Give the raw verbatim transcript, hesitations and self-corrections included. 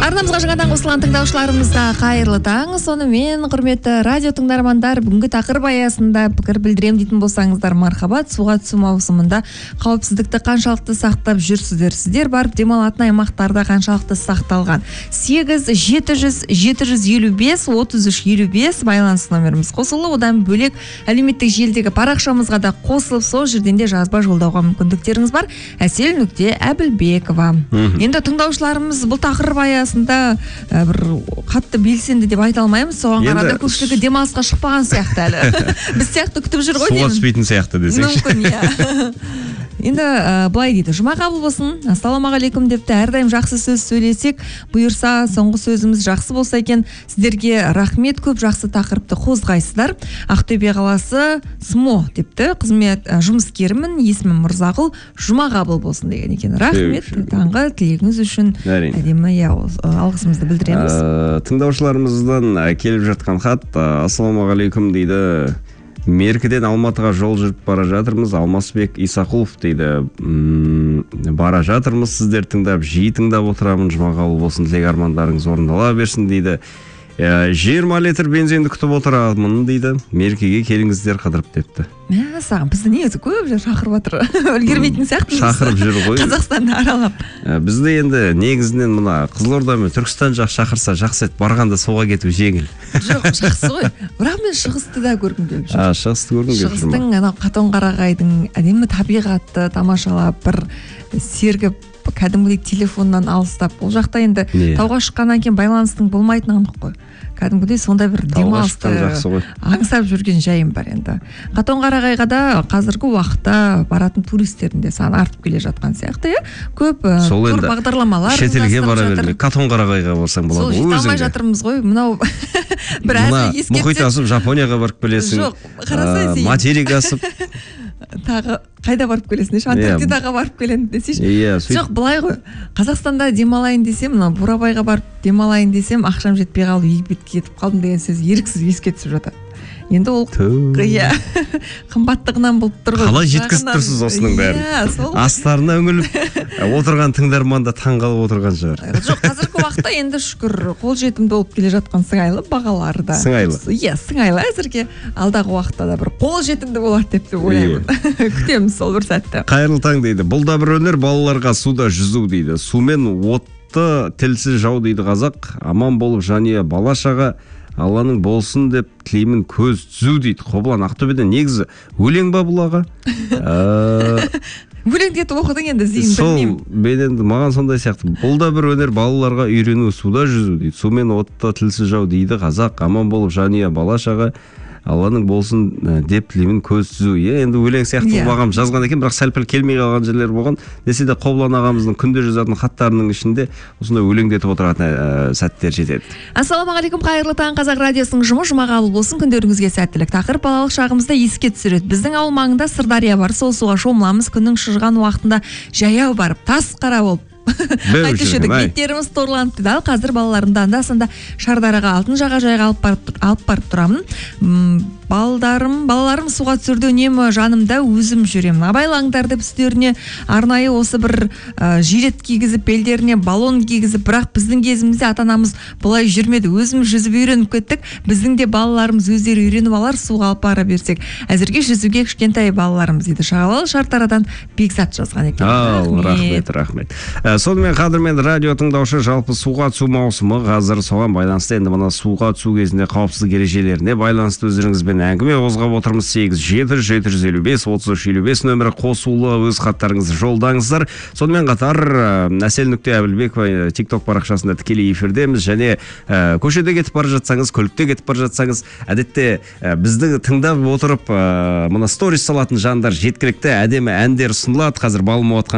Арнамызға жаңадан қосылған тыңдаушыларымызға қайырлы таң. Сонымен құрметті радио тыңдармандар, бүгінгі тақырып аясында пікір білдірем дейтін болсаңыздар мархабат. Суға түсу маусымында қауіпсіздікті қаншалықты сақтап жүрсіздер? Сіздер барып демалатын аймақтарда қаншалықты сақталған? сегіз жеті жүз жеті жүз елу бес отыз үш елу бес байланыс номеріміз қосылы. Одан бөлек әлеуметтік желідегі парақшамызға да қосылып, сол жерден де жазба жолдауға мүмкіндіктеріңіз бар. Әсел нүкте Әбілбекова. Енді тыңдаушыларымыз бұл тақырып аясында бір қатты белсенді деп айта алмаймыз. Соған қарағанда көпшілігі демалысқа шықпаған сияқты әлі. Біз сияқты күтіп жүр ғой деймін. Суға түспейтін сияқты десеңші. Мүмкін, иә. Енді былай дейді, жұма қабыл болсын, ассалаумағалейкум депті, әрдайым жақсы сөз сөйлесек, бұйырса соңғы сөзіміз жақсы болса екен. Сіздерге рахмет, көп жақсы тақырыпты қозғайсыздар. Ақтөбе қаласы СМО депті, қызмет жұмыскерімін, есімім Мұрзағұл, жұма қабыл болсын деген екен. Рахмет, таңғы тілегіңіз үшін әдемі алғысымызды білдіреміз. Тыңдаушыларымыздан келіп жатқан хат, ассалаумағалейкум дейді. Меркіден Алматыға жол жүріп бара жатырмыз. Алмасбек Исақұлов дейді. Бара жатырмыз, сіздер тыңдап, жиі тыңдап отырамын. Жұма қабыл болсын, тілек армандарыңыз орындала берсін дейді. жиырма литр бензинді күтіп отырамын дейді. Меркеге келіңіздер қыдырып депті. Мә, саған бізді негізі көп жер шақырып жатыр. Үлгермейтін сияқты. Шақырып жүр ғой. Қазақстанды аралап. Бізді енді негізінен мына Қызылорда мен Түркістан жақ шақырса жақсы еді, барғанда соға кету жеңіл. Жоқ, жақсы ғой. Бірақ мен шығысты да көргім келіп жүр. А, шығысты көргім келіп жүр. Шығыстың ана Қатонқарағайдың әдемі табиғатты тамашалап, бір сергіп, кәдімгідей телефоннан алыстап. Ол жақта енді тауға шыққаннан кейін байланыстың болмайтыны анық қой. Кәдімгідей сондай бір демалысты аңсап жүрген жайым бар енді. Қатонқарағайға да қазіргі уақытта баратын туристердің де саны артып келе жатқан сияқты, иә. Көп тур бағдарламалар шетелге бара бермей, Қатонқарағайға барсаң болады. Сол жете алмай жатырмыз ғой. Мынау бір әзір ескертсе. Мұхит асып Жапонияға барып келесің. Жоқ, қарасай сен. Материк асып тағы қайда барып келесің? Антарктидаға барып келемін десейші. Жоқ, былай ғой. Қазақстанда демалайын десем, мына Бурабайға барып демалайын десем, ақшам жетпей қалды, Египетке кетіп қалдым деген сөз еріксіз еске түсіп жатады. Енді ол қымбаттығынан болып тұр ғой. Қалай жеткізіп тұрсыз осының бәрін? Астарына үңіліп отырған тыңдарманда таңғалып отырған шығар. Жоқ, қазіргі уақытта енді шүкір қолжетімді болып келе жатқан сыңайлы бағалары да. Сыңайлы. Иә, сыңайлы. Әзірге алдағы уақытта да бір қолжетімді болады деп ойлаймын. Күтеміз сол бір сәтті. Қайырлы таң дейді. Бұл да бір өнер, балаларға суда жүзу дейді. Сумен отты тілсіз жау дейді қазақ. Аман болып жанұя бала-шаға Алланың болсын деп тілеймін, көз түзу дейді. Қобылан Ақтөбеден негізі өлең ба бұл аға? Өлең детіп оқыдың енді зейін білмеймін. Мен енді маған сондай сияқты. Бұл да бір өнер, балаларға үйрену, суда жүзу дейді. Сумен отты тілсіз жау дейді қазақ. Аман болып жанұя бала-шаға Алланың болсын деп тілеймін, көз түзу. Енді өлең сияқты бағам жазған екен, бірақ сәл-пәл келмей қалған жерлер болған. Десе де Қобылан ағамыздың күнде жазатын хаттарының ішінде осындай өлеңдетіп отыратын сәттер жетеді. Ассалаумағалейкум, қайырлы таң, Қазақ радиосының жұмы жұма қабыл болсын, күндеріңізге сәттілік. Тақырып балалық шағымызда еске түсіреді. Біздің ауыл маңында Сырдария бар, сол суға шомыламыз, күннің шыжған уақытында жаяу барып, тас қара болып айтушы едік, беттеріміз торланып деді. Ал қазір балаларымды анда-санда Шардараға, алтын жағажайға алып барып тұрамын. Балдарым, балаларым суға түсірді, үнемі жанымда өзім жүремін. Абайлаңдар деп үстеріне арнайы осы бір жилет кигізіп, белдеріне баллон кигізіп, бірақ біздің кезімізде ата-анамыз бұлай жүрмеді. Өзіміз жүзіп үйреніп кеттік. Біздің де балаларымыз өздері үйреніп алар, суға алып бара берсек. Әзірге жүзуге кішкентай балаларымыз дейді. Шағалалы Шардарадан Бекзат жазған екен. Ау, рахмет, рахмет. Сонымен қадірмен радио тыңдаушы, жалпы суға түсу маусымы қазір соған байланысты. Енді мына суға түсу кезінде қауіпсіздік ережелеріне байланысты өздеріңізбен әңгіме қозғап отырмыз. Сегіз жеті жүз жеті жүз елу бес отыз үш елу бес нөмірі қосулы, өз хаттарыңызды жолдаңыздар. Сонымен қатар Әсел нүкте Әбілбекова TikTok парақшасында тікелей эфирдеміз, және көшеде кетіп бара жатсаңыз, көлікте кетіп бара жатсаңыз, әдетте бізді тыңдап отырып мына сторис салатын жандар жеткілікті әдемі әндер ұсынылады. Қазір балым